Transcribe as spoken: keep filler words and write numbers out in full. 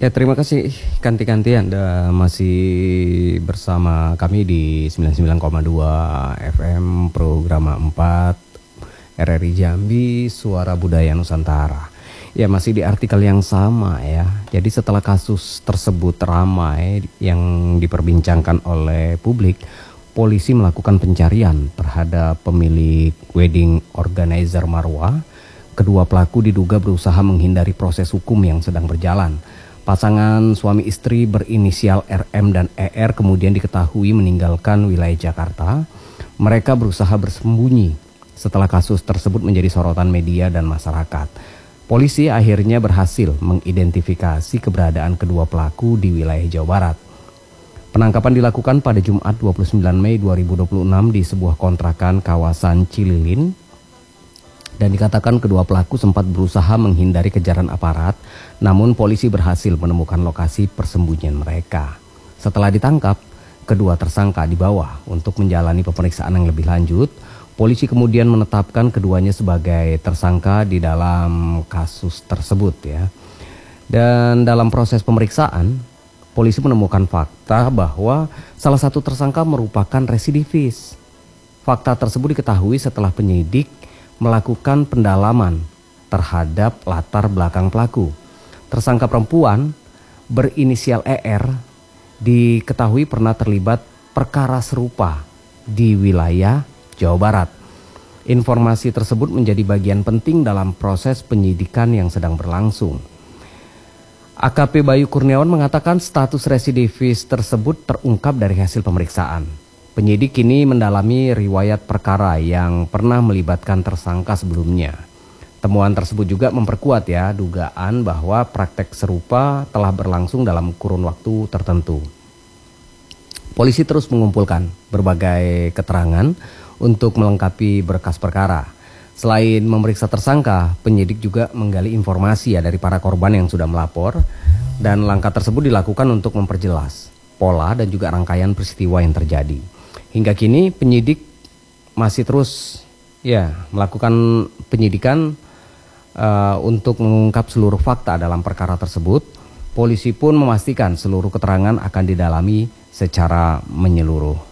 Ya, terima kasih Kanti-Kanti, Anda masih bersama kami di sembilan puluh sembilan koma dua F M program empat R R I Jambi, Suara Budaya Nusantara. Ya, masih di artikel yang sama ya. Jadi setelah kasus tersebut ramai yang diperbincangkan oleh publik, polisi melakukan pencarian terhadap pemilik wedding organizer Marwah. Kedua pelaku diduga berusaha menghindari proses hukum yang sedang berjalan. Pasangan suami istri berinisial R M dan E R kemudian diketahui meninggalkan wilayah Jakarta. Mereka berusaha bersembunyi setelah kasus tersebut menjadi sorotan media dan masyarakat. Polisi akhirnya berhasil mengidentifikasi keberadaan kedua pelaku di wilayah Jawa Barat. Penangkapan dilakukan pada Jumat dua puluh sembilan Mei dua ribu dua puluh enam di sebuah kontrakan kawasan Cililin. Dan dikatakan kedua pelaku sempat berusaha menghindari kejaran aparat, namun polisi berhasil menemukan lokasi persembunyian mereka. Setelah ditangkap, kedua tersangka dibawa untuk menjalani pemeriksaan yang lebih lanjut. Polisi kemudian menetapkan keduanya sebagai tersangka di dalam kasus tersebut ya. Dan dalam proses pemeriksaan, polisi menemukan fakta bahwa salah satu tersangka merupakan residivis. Fakta tersebut diketahui setelah penyidik melakukan pendalaman terhadap latar belakang pelaku. Tersangka perempuan berinisial E R diketahui pernah terlibat perkara serupa di wilayah Jawa Barat. Informasi tersebut menjadi bagian penting dalam proses penyidikan yang sedang berlangsung. A K P Bayu Kurniawan mengatakan status residivis tersebut terungkap dari hasil pemeriksaan. Penyidik kini mendalami riwayat perkara yang pernah melibatkan tersangka sebelumnya. Temuan tersebut juga memperkuat ya dugaan bahwa praktek serupa telah berlangsung dalam kurun waktu tertentu. Polisi terus mengumpulkan berbagai keterangan untuk melengkapi berkas perkara. Selain memeriksa tersangka, penyidik juga menggali informasi ya dari para korban yang sudah melapor, dan langkah tersebut dilakukan untuk memperjelas pola dan juga rangkaian peristiwa yang terjadi. Hingga kini penyidik masih terus ya melakukan penyidikan uh, untuk mengungkap seluruh fakta dalam perkara tersebut. Polisi pun memastikan seluruh keterangan akan didalami secara menyeluruh.